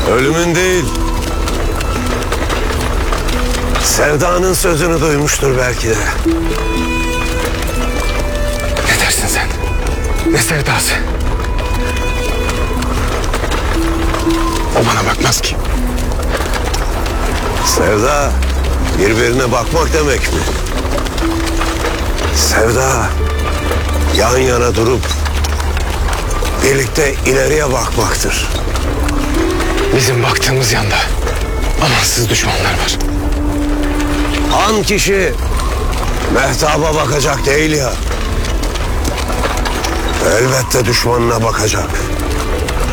Ölümün değil, sevdanın sözünü duymuştur belki de. Ne dersin sen? Ne sevdası? O bana bakmaz ki. Sevda, birbirine bakmak demek mi? Sevda, yan yana durup birlikte ileriye bakmaktır. Bizim baktığımız yanda amansız düşmanlar var. Han kişi mehtaba bakacak değil ya. Elbette düşmanına bakacak.